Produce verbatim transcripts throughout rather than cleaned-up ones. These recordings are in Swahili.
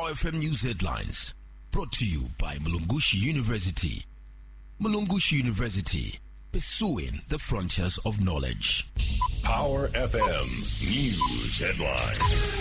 Power F M News Headlines, brought to you by Mulungushi University. Mulungushi University, pursuing the frontiers of knowledge. Power F M News Headlines.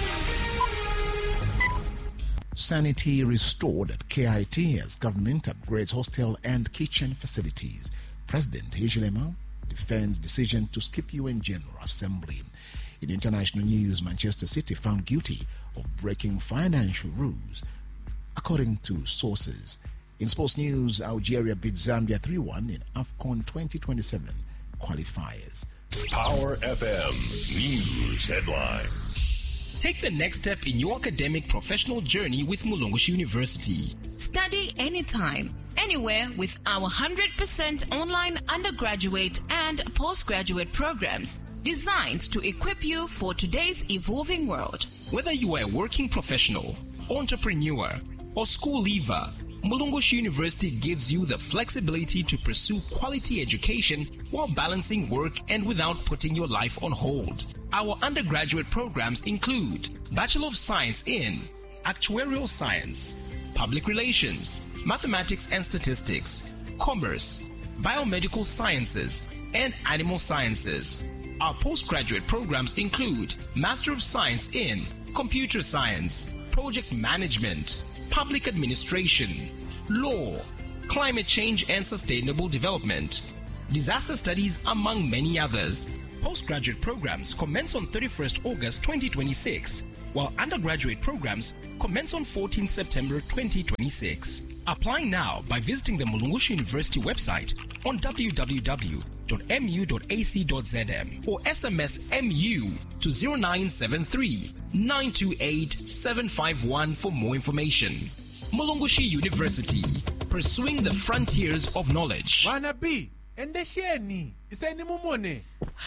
Sanity restored at K I T as government upgrades hostel and kitchen facilities. President Hichilema defends decision to skip U N General Assembly. In international news, Manchester City found guilty of breaking financial rules, according to sources. In sports news, Algeria beat Zambia three one in AFCON twenty twenty-seven qualifiers. Power F M News Headlines. Take the next step in your academic professional journey with Mulungushi University. Study anytime, anywhere with our one hundred percent online undergraduate and postgraduate programs designed to equip you for today's evolving world. Whether you are a working professional, entrepreneur, or school leaver, Mulungushi University gives you the flexibility to pursue quality education while balancing work and without putting your life on hold. Our undergraduate programs include Bachelor of Science in Actuarial Science, Public Relations, Mathematics and Statistics, Commerce, Biomedical Sciences, and Animal Sciences. Our postgraduate programs include Master of Science in Computer Science, Project Management, Public Administration, Law, Climate Change and Sustainable Development, Disaster Studies, among many others. Postgraduate programs commence on thirty-first August twenty twenty-six, while undergraduate programs commence on fourteenth September twenty twenty-six. Apply now by visiting the Mulungushi University website on w w w dot m u dot a c dot z m or S M S M U to zero nine seven three, nine two eight, seven five one for more information. Mulungushi University, pursuing the frontiers of knowledge. Wana B, endesheni, iseni mumone.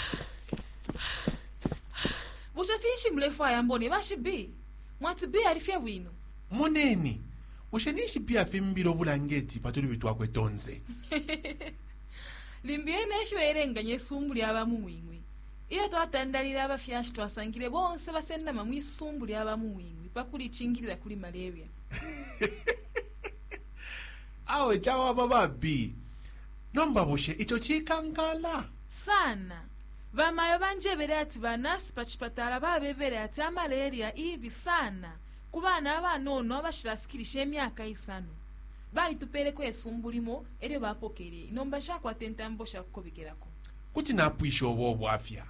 Bushafishi mlefa ya mboni bashi B. Mwati B alifia wino. Moneni, ushenishi pia fimbiro bulangeti patuli vitu wakwe tonze. Limbiene esho erenga nyesumbu lyaba muwingwi. Iyo twatandalira abafyashi twasangire bonse basenda mamwe isumbu lyaba muwingwi pakuli chingirira kuli malaria. Awe chawa baba B. Nomba bushe icho chikangala. Sana. Vamayo banjebere ati banasi pachipatala babebere ati malaria ibi sana. Kubana abanono abashirafikirisha emyaka isano. Bali tupereko esumbulimo eryo bapokere nomba shakwa tentambo shakukobikerako. Kuti napwisho obo bwafya.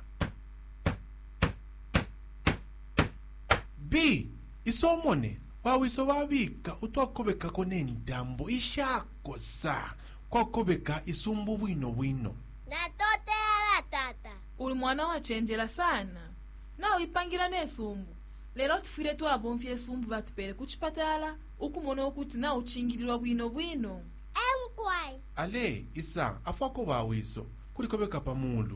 B. Isomone. Wawiso wabika utwakobeka kone ndambo ishakosa. Kwa kobeka isumbu wino wino. Natote ala tata. Uli mwana wa chenjela sana. Na uipangira nesumbu. Lero tufire tu abonfye esumbu batupere kuchipatala. Ukumono okuti na uchingirirwa bwino bwino. Emkwai. Ale, isa, afako wawiso. Kulikobeka pamulu.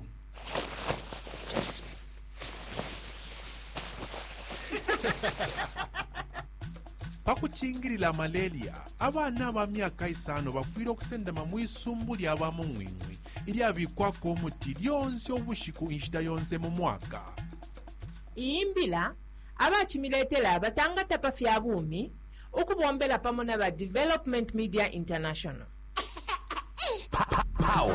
Pakuchingirira malaria, abana ba myaka isano bafwire okusenda mamwisumbu lyaba mumwingwi ili abikwako omuti lyonse obushiku inshita yonse mu mwaka. Imbila abachimiletela abatangata pafya bumi okubombela pamona ba Development Media International. Power